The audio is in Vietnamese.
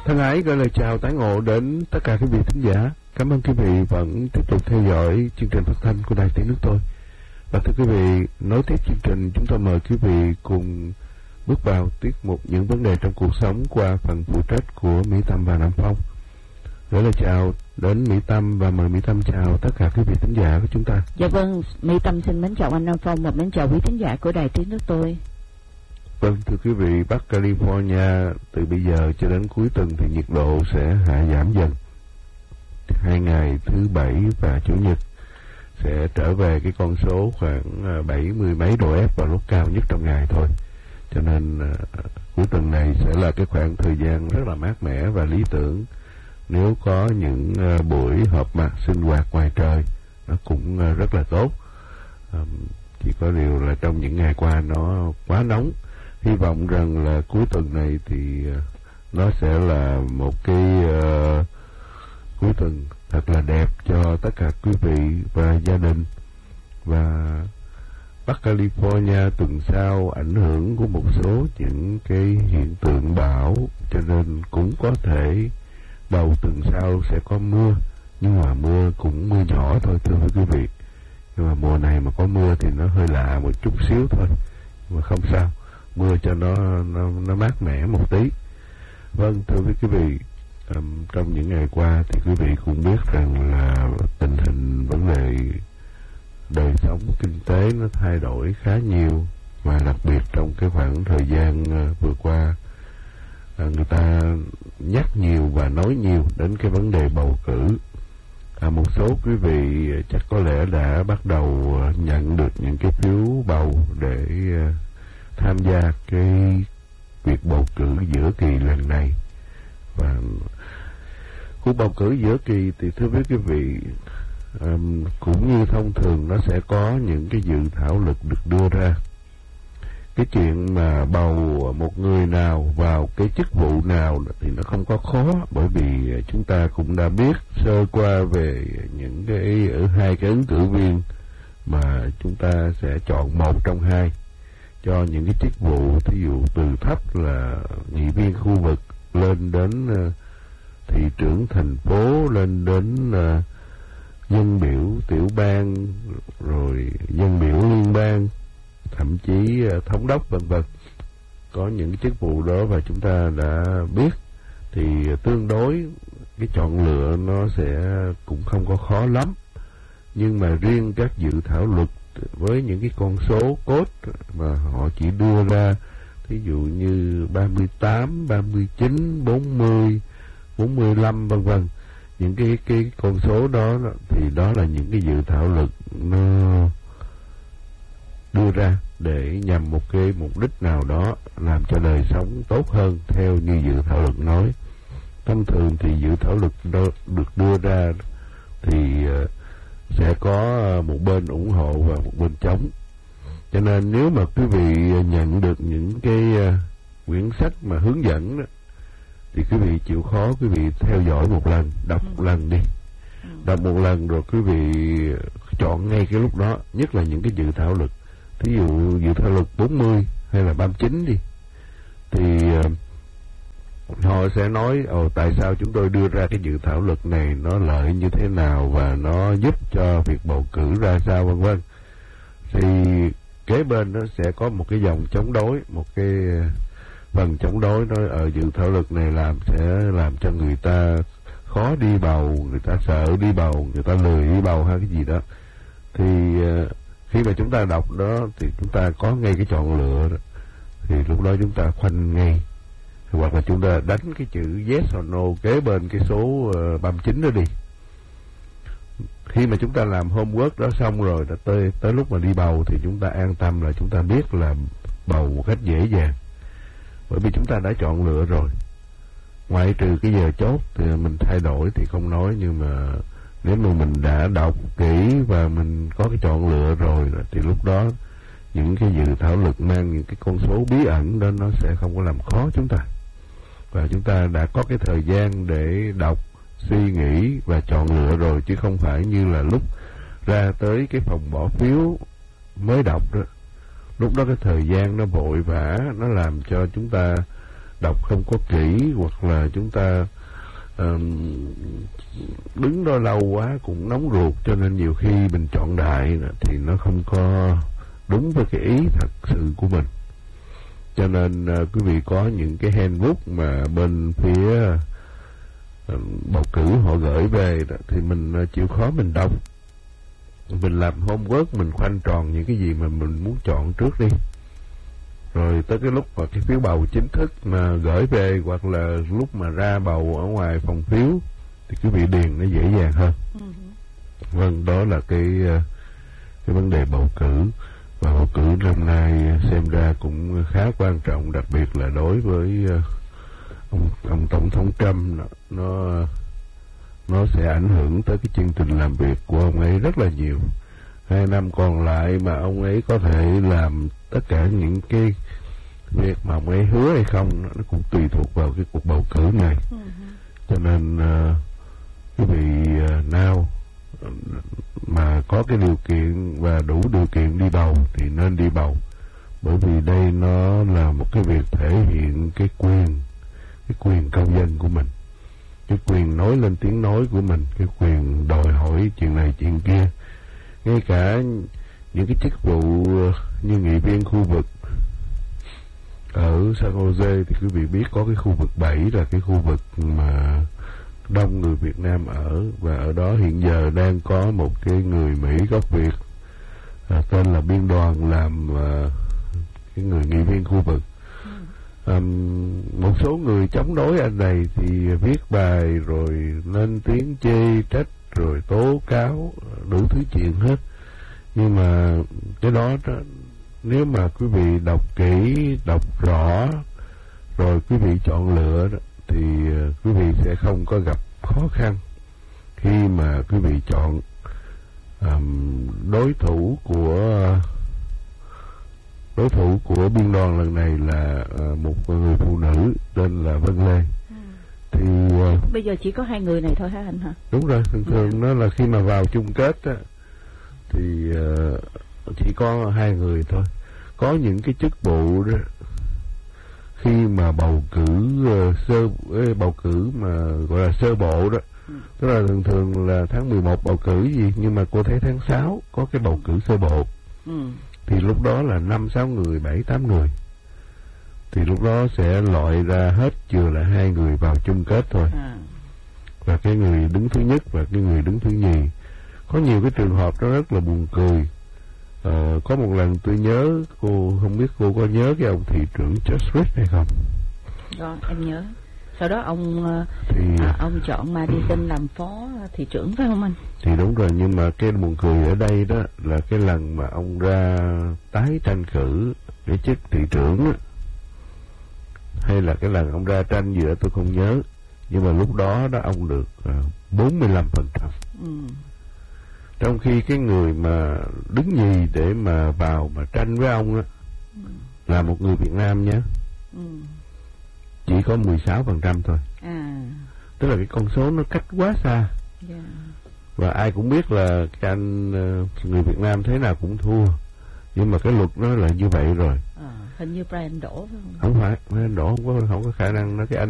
Thân ái gửi lời chào tái ngộ đến tất cả quý vị thính giả. Cảm ơn quý vị vẫn tiếp tục theo dõi chương trình phát thanh của Đài Tiếng Nước Tôi. Và thưa quý vị, nối tiếp chương trình, chúng tôi mời quý vị cùng bước vào tiết mục những vấn đề trong cuộc sống qua phần phụ trách của Mỹ Tâm và Nam Phong. Gửi lời chào đến Mỹ Tâm và mời Mỹ Tâm chào tất cả quý vị thính giả của chúng ta. Dạ vâng, Mỹ Tâm xin mến chào anh Nam Phong và mến chào quý thính giả của Đài Tiếng Nước Tôi. Vâng, thưa quý vị, Bắc California từ bây giờ cho đến cuối tuần thì nhiệt độ sẽ hạ giảm dần. 2 ngày thứ Bảy và Chủ nhật sẽ trở về cái con số khoảng 70 mấy độ F vào lúc cao nhất trong ngày thôi. Cho nên cuối tuần này sẽ là cái khoảng thời gian rất là mát mẻ và lý tưởng. Nếu có những buổi họp mặt sinh hoạt ngoài trời, nó cũng rất là tốt. Chỉ có điều là trong những ngày qua nó quá nóng. Hy vọng rằng là cuối tuần này thì nó sẽ là một cái cuối tuần thật là đẹp cho tất cả quý vị và gia đình. Và Bắc California tuần sau ảnh hưởng của một số những cái hiện tượng bão, cho nên cũng có thể đầu tuần sau sẽ có mưa, nhưng mà mưa cũng mưa nhỏ thôi thưa quý vị. Nhưng mà mùa này mà có mưa thì nó hơi lạ một chút xíu thôi, nhưng mà không sao, mưa cho nó mát mẻ một tí. Vâng, thưa quý vị, trong những ngày qua thì quý vị cũng biết rằng là tình hình vấn đề đời sống kinh tế nó thay đổi khá nhiều, và đặc biệt trong cái khoảng thời gian vừa qua người ta nhắc nhiều và nói nhiều đến cái vấn đề bầu cử. Một số quý vị chắc có lẽ đã bắt đầu nhận được những cái phiếu bầu để tham gia cái việc bầu cử giữa kỳ lần này. Và cuộc bầu cử giữa kỳ thì thưa quý vị, cũng như thông thường nó sẽ có những cái dự thảo luật được đưa ra. Cái chuyện mà bầu một người nào vào cái chức vụ nào thì nó không có khó, bởi vì chúng ta cũng đã biết sơ qua về những cái hai cái ứng cử viên mà chúng ta sẽ chọn một trong hai cho những cái chức vụ, thí dụ từ thấp là nghị viên khu vực lên đến thị trưởng thành phố, lên đến dân biểu tiểu bang, rồi dân biểu liên bang, thậm chí thống đốc vân vân. Có những chức vụ đó và chúng ta đã biết, thì tương đối cái chọn lựa nó sẽ cũng không có khó lắm. Nhưng mà riêng các dự thảo luật với những cái con số cốt mà họ chỉ đưa ra, thí dụ như 38, 39, 40, 45 vân vân, những cái con số đó thì đó là những cái dự thảo luật nó đưa ra để nhằm một cái mục đích nào đó làm cho đời sống tốt hơn theo như dự thảo luật nói. Thông thường thì dự thảo luật đó được đưa ra thì sẽ có một bên ủng hộ và một bên chống. Cho nên nếu mà quý vị nhận được những cái quyển sách mà hướng dẫn đó, thì quý vị chịu khó quý vị theo dõi một lần, đọc một lần đi. Đọc một lần rồi quý vị chọn ngay cái lúc đó, nhất là những cái dự thảo luật. Thí dụ dự thảo luật 40 hay là 39 đi, thì họ sẽ nói tại sao chúng tôi đưa ra cái dự thảo luật này, nó lợi như thế nào và nó giúp cho việc bầu cử ra sao vân vân. Thì kế bên nó sẽ có một cái dòng chống đối, một cái phần chống đối nói dự thảo luật này sẽ làm cho người ta khó đi bầu, người ta sợ đi bầu, người ta lười đi bầu hay cái gì đó. Thì khi mà chúng ta đọc đó thì chúng ta có ngay cái chọn lựa đó, thì lúc đó chúng ta khoanh ngay, hoặc là chúng ta đánh cái chữ yes or no kế bên cái số 39 đó đi. Khi mà chúng ta làm homework đó xong rồi, đã tới lúc mà đi bầu thì chúng ta an tâm là chúng ta biết là bầu một cách dễ dàng, bởi vì chúng ta đã chọn lựa rồi. Ngoại trừ cái giờ chốt thì mình thay đổi thì không nói, nhưng mà nếu mà mình đã đọc kỹ và mình có cái chọn lựa rồi thì lúc đó những cái dự thảo luật mang những cái con số bí ẩn đó nó sẽ không có làm khó chúng ta. Và chúng ta đã có cái thời gian để đọc, suy nghĩ và chọn lựa rồi, chứ không phải như là lúc ra tới cái phòng bỏ phiếu mới đọc đó. Lúc đó cái thời gian nó vội vã, nó làm cho chúng ta đọc không có kỹ, hoặc là chúng ta đứng đó lâu quá cũng nóng ruột, cho nên nhiều khi mình chọn đại thì nó không có đúng với cái ý thật sự của mình. Cho nên quý vị có những cái handbook mà bên phía bầu cử họ gửi về đó, thì mình chịu khó mình đọc, mình làm homework, mình khoanh tròn những cái gì mà mình muốn chọn trước đi, rồi tới cái lúc mà cái phiếu bầu chính thức mà gửi về, hoặc là lúc mà ra bầu ở ngoài phòng phiếu thì quý vị điền nó dễ dàng hơn. Vâng, đó là cái vấn đề bầu cử. Và bầu cử năm nay xem ra cũng khá quan trọng, đặc biệt là đối với ông tổng thống Trump. Nó sẽ ảnh hưởng tới cái chương trình làm việc của ông ấy rất là nhiều. 2 năm còn lại mà ông ấy có thể làm tất cả những cái việc mà ông ấy hứa hay không, nó cũng tùy thuộc vào cái cuộc bầu cử này. Cho nên quý vị nào mà có cái điều kiện và đủ điều kiện đi bầu thì nên đi bầu, bởi vì đây nó là một cái việc thể hiện cái quyền công dân của mình, cái quyền nói lên tiếng nói của mình, cái quyền đòi hỏi chuyện này chuyện kia. Ngay cả những cái chức vụ như nghị viên khu vực ở San Jose thì quý vị biết có cái khu vực 7 là cái khu vực mà đông người Việt Nam ở, và ở đó hiện giờ đang có một cái người Mỹ gốc Việt tên là Biên Đoàn làm cái người nghị viên khu vực. Một số người chống đối anh này thì viết bài rồi lên tiếng chê trách rồi tố cáo đủ thứ chuyện hết, nhưng mà cái đó nếu mà quý vị đọc kỹ, đọc rõ rồi quý vị chọn lựa đó, thì quý vị sẽ không có gặp khó khăn khi mà quý vị chọn đối thủ của Biên Đoàn lần này là một người phụ nữ tên là Vân Lê. Thì bây giờ chỉ có 2 người này thôi hả anh hả? Đúng rồi, thường nó là khi mà vào chung kết á, thì chỉ có 2 người thôi. Có những cái chức vụ đó khi mà bầu cử mà gọi là sơ bộ đó, tức là thường là tháng 11 bầu cử gì, nhưng mà cô thấy tháng 6 có cái bầu cử sơ bộ. Thì lúc đó là 5-6 người, 7-8 người, thì lúc đó sẽ loại ra hết chừa lại 2 người vào chung kết thôi. Và cái người đứng thứ nhất và cái người đứng thứ nhì. Có nhiều cái trường hợp đó rất là buồn cười. Có một lần tôi nhớ, cô không biết cô có nhớ cái ông thị trưởng Cheswick hay không? Đó, em nhớ. Sau đó ông chọn Madison làm phó thị trưởng phải không anh? Thì đúng rồi, nhưng mà cái buồn cười ở đây đó là cái lần mà ông ra tái tranh cử cái chức thị trưởng đó, hay là cái lần ông ra tranh gì đó tôi không nhớ, nhưng mà lúc đó ông được 45%. Trong khi cái người mà đứng nhì để mà vào mà tranh với ông đó là một người Việt Nam nhé, chỉ có 16% thôi. Tức là cái con số nó cách quá xa. Và ai cũng biết là cái anh người Việt Nam thế nào cũng thua, nhưng mà cái luật nó là như vậy rồi. Hình như Brian Đỗ phải không? Không phải, Brian Đỗ không có khả năng. Nó cái anh